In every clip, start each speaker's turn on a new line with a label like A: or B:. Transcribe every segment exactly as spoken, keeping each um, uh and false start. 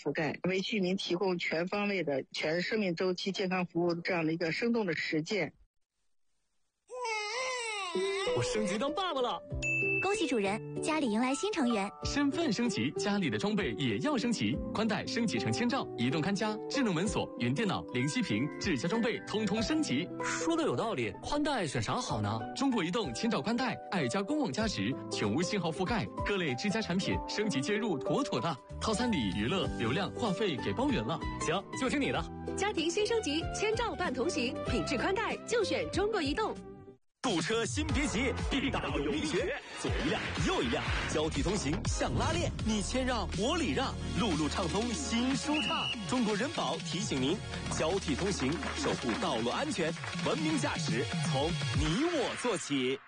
A: 覆盖，为居民提供全方位的全生命周期健康服务这样的一个生动的实践。
B: 我升级当爸爸了，
C: 恭喜主人，家里迎来新成员。
B: 身份升级，家里的装备也要升级，宽带升级成千兆，移动看家、智能门锁、云电脑、零息屏、智家装备通通升级。
D: 说的有道理，宽带选啥好呢？
B: 中国移动千兆宽带，爱家公网加值，全屋信号覆盖，各类智家产品升级接入妥妥的，套餐里娱乐、流量、话费给包圆了。
D: 行，就听你的。
E: 家庭新升级，千兆伴同行，品质宽带就选中国移动。
F: 购车先别急，必大有力学，左一辆右一辆，交替通行像拉链，你谦让我礼让，路路畅通心舒畅。中国人保提醒您，交替通行，守护道路安全，文明驾驶从你我做起。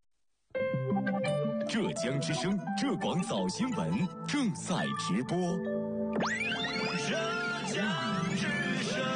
G: 浙江之声浙广早新闻正在直播。
F: 浙江之声。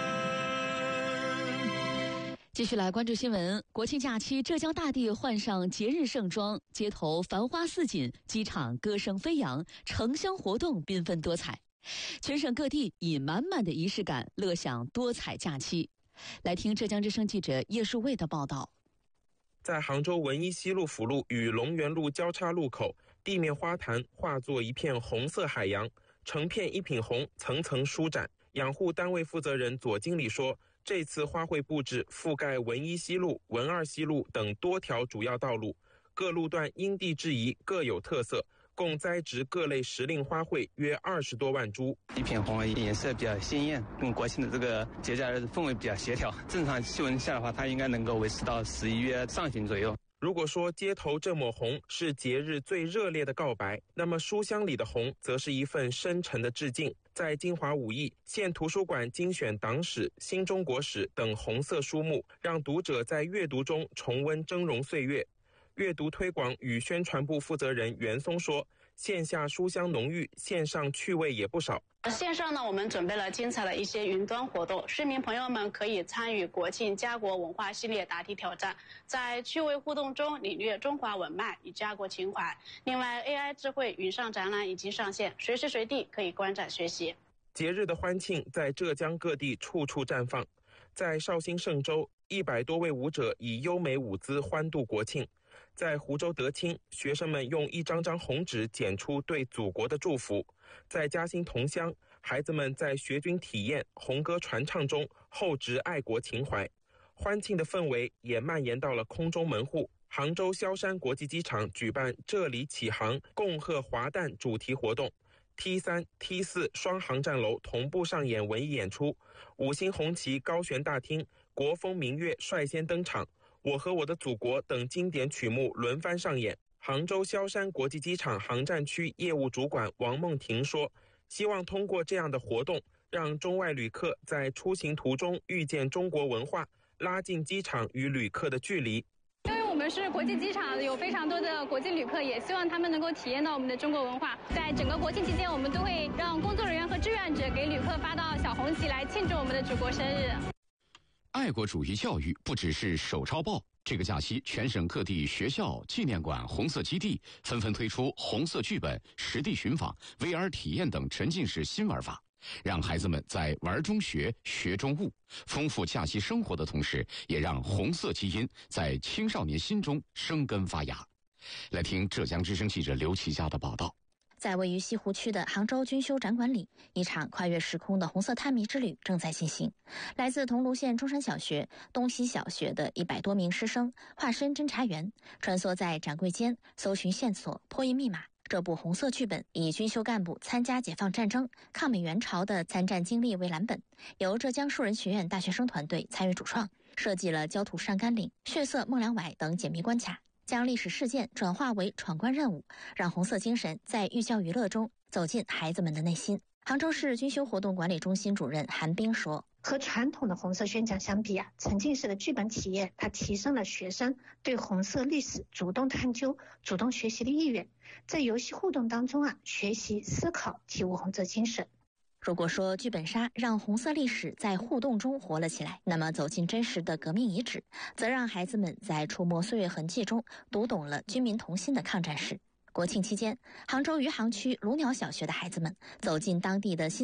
H: 继续来关注新闻。国庆假期，浙江大地换上节日盛装，街头繁花似锦，机场歌声飞扬，城乡活动缤纷多彩。全省各地以满满的仪式感乐享多彩假期。来听浙江之声记者叶树卫的报道。
I: 在杭州文一西路辅路与龙源路交叉路口，地面花坛化作一片红色海洋，成片一品红，层层舒展。养护单位负责人左经理说，这次花卉布置覆盖文一西路、文二西路等多条主要道路，各路段因地制宜，各有特色，共栽植各类时令花卉约二十多万株。
J: 一片红，颜色比较鲜艳，跟国庆的这个节假日氛围比较协调。正常气温下的话，它应该能够维持到十一月上旬左右。
I: 如果说街头这抹红是节日最热烈的告白，那么书香里的红则是一份深沉的致敬。在金华武义县图书馆精选党史、新中国史等红色书目，让读者在阅读中重温峥嵘岁月。阅读推广与宣传部负责人袁松说，线下书香浓郁，线上趣味也不少。
K: 线上呢，我们准备了精彩的一些云端活动，市民朋友们可以参与国庆家国文化系列答题挑战，在趣味互动中领略中华文脉与家国情怀。另外 A I 智慧云上展览已经上线，随时随地可以观展学习。
I: 节日的欢庆在浙江各地处处绽放。在绍兴嵊州，一百多位舞者以优美舞姿欢度国庆。在湖州德清，学生们用一张张红纸剪出对祖国的祝福。在嘉兴桐乡，孩子们在学军体验、红歌传唱中厚植爱国情怀。欢庆的氛围也蔓延到了空中门户。杭州萧山国际机场举办这里起航共贺华诞主题活动， T 三 T 四 双航站楼同步上演文艺演出，五星红旗高悬大厅，国风民乐率先登场，我和我的祖国等经典曲目轮番上演。杭州萧山国际机场航站区业务主管王梦婷说，希望通过这样的活动，让中外旅客在出行途中遇见中国文化，拉近机场与旅客的距离。
L: 因为我们是国际机场，有非常多的国际旅客，也希望他们能够体验到我们的中国文化。在整个国庆期间，我们都会让工作人员和志愿者给旅客发到小红旗来庆祝我们的祖国生日。
M: 爱国主义教育不只是手抄报，这个假期全省各地学校、纪念馆、红色基地纷纷推出红色剧本、实地寻访、V R 体验等沉浸式新玩法，让孩子们在玩中学、学中悟，丰富假期生活的同时，也让红色基因在青少年心中生根发芽。来听浙江之声记者刘琦佳的报道。
C: 在位于西湖区的杭州军修展馆里，一场跨越时空的红色探秘之旅正在进行。来自桐庐县中山小学、东西小学的一百多名师生化身侦查员，穿梭在展柜间，搜寻线索，破译密码。这部红色剧本以军修干部参加解放战争、抗美援朝的参战经历为蓝本，由浙江树人学院大学生团队参与主创，设计了焦土上甘岭、血色孟良崴等解密关卡，将历史事件转化为闯关任务，让红色精神在寓教于乐中走进孩子们的内心。杭州市军修活动管理中心主任韩冰说，
N: 和传统的红色宣讲相比啊，沉浸式的剧本体验，它提升了学生对红色历史主动探究、主动学习的意愿，在游戏互动当中啊，学习思考，体悟红色精神。
C: 如果说剧本杀让红色历史在互动中活了起来，那么走进真实的革命遗址，则让孩子们在触摸岁月痕迹中读懂了军民同心的抗战史。国庆期间，杭州余杭区卢鸟小学的孩子们走进当地的新